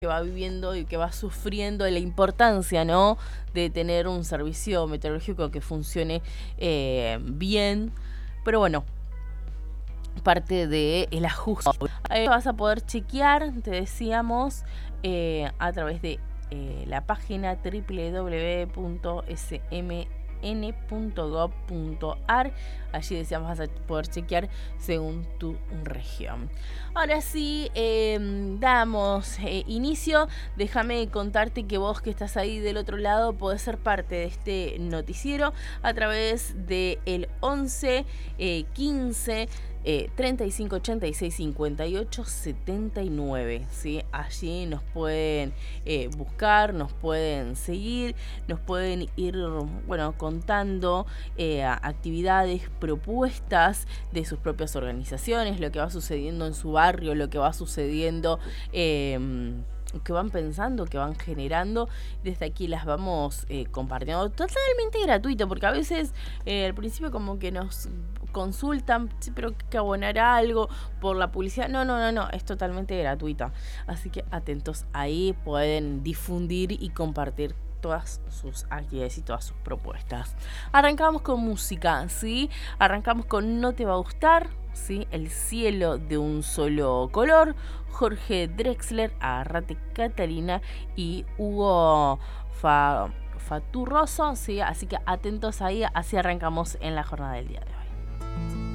que va viviendo y que va sufriendo la importancia, ¿no?, de tener un servicio meteorológico que funcione bien. Pero bueno, parte del ajuste. Vas a poder chequear, te decíamos, a través de la página www.smn.gov.ar. Allí decíamos vas a poder chequear según tu región. Ahora sí, damos inicio. Déjame contarte que vos que estás ahí del otro lado podés ser parte de este noticiero a través del 11 15 35 86 58 79, ¿sí? Allí nos pueden buscar, nos pueden seguir, nos pueden ir, bueno, contando actividades, propuestas de sus propias organizaciones, lo que va sucediendo en su barrio, lo que va sucediendo, que van pensando, que van generando. Desde aquí las vamos compartiendo totalmente gratuito, porque a veces al principio como que nos consultan, sí, pero que abonar algo por la publicidad. No, es totalmente gratuita. Así que atentos ahí, pueden difundir y compartir todas sus actividades y todas sus propuestas. Arrancamos con música, ¿sí? Arrancamos con No te va a gustar, ¿sí? El cielo de un solo color, Jorge Drexler, Agarrate Catalina y Hugo Faturroso, ¿sí? Así que atentos ahí, así arrancamos en la jornada del día de hoy.